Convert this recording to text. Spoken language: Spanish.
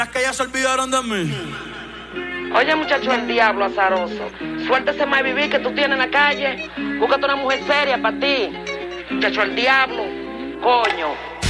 Es que ya se olvidaron de mí. Oye, muchacho, el diablo azaroso. Suéltese más vivir que tú tienes en la calle. Búscate una mujer seria para ti. Muchacho, el diablo. Coño.